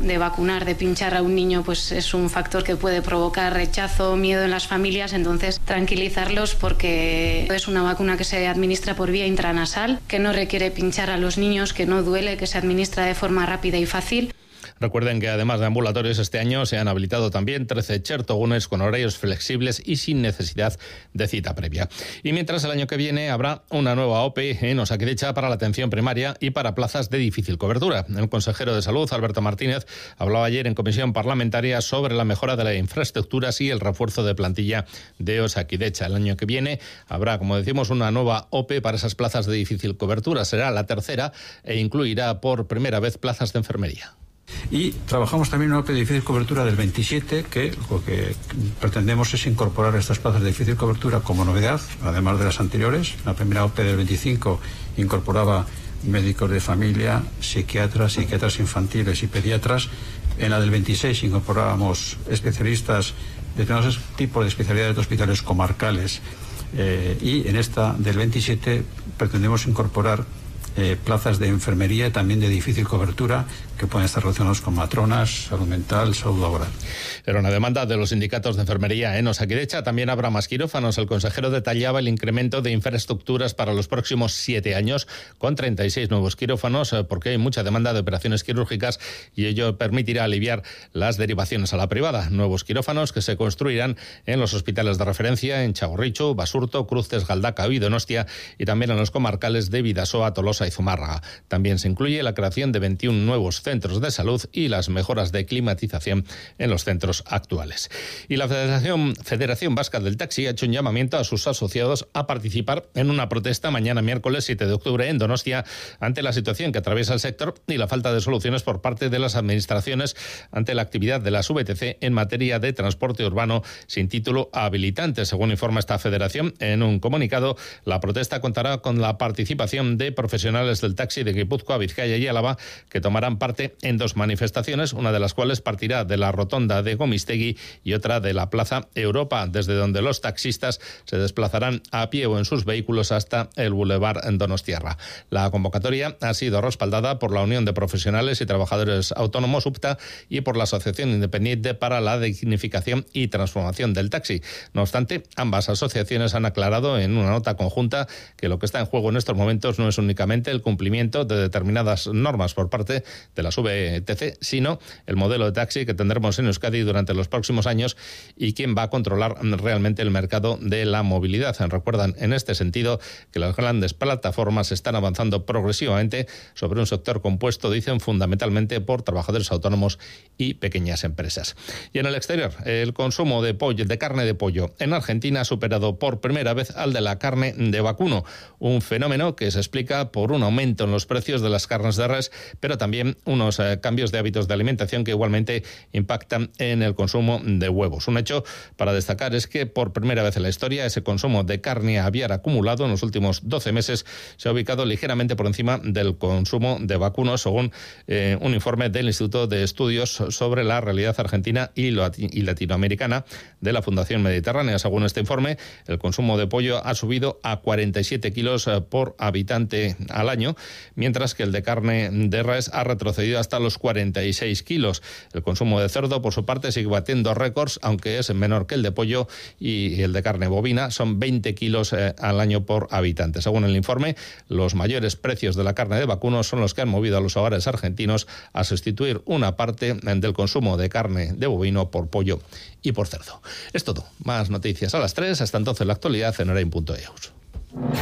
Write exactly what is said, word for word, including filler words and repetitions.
de vacunar, de pinchar a un niño, pues es un factor que puede provocar rechazo, miedo en las familias. Entonces, tranquilizarlos porque es una vacuna que se administra por vía intranasal, que no requiere pinchar a los niños, que no duele, que se administra de forma rápida y fácil. Recuerden que además de ambulatorios este año se han habilitado también trece chertogunes con horarios flexibles y sin necesidad de cita previa. Y mientras, el año que viene habrá una nueva O P E en Osakidetza para la atención primaria y para plazas de difícil cobertura. El consejero de Salud, Alberto Martínez, hablaba ayer en comisión parlamentaria sobre la mejora de las infraestructuras y el refuerzo de plantilla de Osakidetza. El año que viene habrá, como decimos, una nueva O P E para esas plazas de difícil cobertura. Será la tercera e incluirá por primera vez plazas de enfermería. Y trabajamos también en una O P E de difícil cobertura del veintisiete, que lo que pretendemos es incorporar estas plazas de difícil cobertura como novedad, además de las anteriores. La primera O P E del veinticinco incorporaba médicos de familia, psiquiatras, psiquiatras infantiles y pediatras. En la del veintiséis incorporábamos especialistas de determinados tipos de especialidades de hospitales comarcales. Eh, y en esta del veintisiete pretendemos incorporar Eh, plazas de enfermería y también de difícil cobertura que pueden estar relacionados con matronas, salud mental, salud laboral. Era una demanda de los sindicatos de enfermería en Osakidetza. También habrá más quirófanos. El consejero detallaba el incremento de infraestructuras para los próximos siete años con treinta y seis nuevos quirófanos, porque hay mucha demanda de operaciones quirúrgicas y ello permitirá aliviar las derivaciones a la privada. Nuevos quirófanos que se construirán en los hospitales de referencia en Txagorritxu, Basurto, Cruces, Galdakao y Donostia, y también en los comarcales de Bidasoa, Tolosa y Zumárraga. También se incluye la creación de veintiún nuevos centros de salud y las mejoras de climatización en los centros actuales. Y la Federación, Federación Vasca del Taxi ha hecho un llamamiento a sus asociados a participar en una protesta mañana miércoles siete de octubre en Donostia ante la situación que atraviesa el sector y la falta de soluciones por parte de las administraciones ante la actividad de las V T C en materia de transporte urbano sin título habilitante. Según informa esta federación en un comunicado, la protesta contará con la participación de profesionales del taxi de Guipúzcoa, Vizcaya y Álava, que tomarán parte en dos manifestaciones, una de las cuales partirá de la rotonda de Gomistegui y otra de la Plaza Europa, desde donde los taxistas se desplazarán a pie o en sus vehículos hasta el Boulevard Donostiarra. La convocatoria ha sido respaldada por la Unión de Profesionales y Trabajadores Autónomos, U P T A, y por la Asociación Independiente para la Dignificación y Transformación del Taxi. No obstante, ambas asociaciones han aclarado en una nota conjunta que lo que está en juego en estos momentos no es únicamente el cumplimiento de determinadas normas por parte de las V T C, sino el modelo de taxi que tendremos en Euskadi durante los próximos años y quién va a controlar realmente el mercado de la movilidad. Recuerdan en este sentido que las grandes plataformas están avanzando progresivamente sobre un sector compuesto, dicen, fundamentalmente por trabajadores autónomos y pequeñas empresas. Y en el exterior, el consumo de pollo, de carne de pollo en Argentina ha superado por primera vez al de la carne de vacuno, un fenómeno que se explica por un aumento en los precios de las carnes de res, pero también unos eh, cambios de hábitos de alimentación que igualmente impactan en el consumo de huevos. Un hecho para destacar es que por primera vez en la historia ese consumo de carne aviar acumulado en los últimos doce meses se ha ubicado ligeramente por encima del consumo de vacunos, según eh, un informe del Instituto de Estudios sobre la Realidad Argentina y, Lati- y Latinoamericana de la Fundación Mediterránea. Según este informe, el consumo de pollo ha subido a cuarenta y siete kilos eh, por habitante al año, mientras que el de carne de res ha retrocedido hasta los cuarenta y seis kilos. El consumo de cerdo, por su parte, sigue batiendo récords, aunque es menor que el de pollo, y el de carne bovina son veinte kilos eh, al año por habitante. Según el informe, los mayores precios de la carne de vacuno son los que han movido a los hogares argentinos a sustituir una parte del consumo de carne de bovino por pollo y por cerdo. Es todo. Más noticias a las tres. Hasta entonces, la actualidad en Orain punto eus.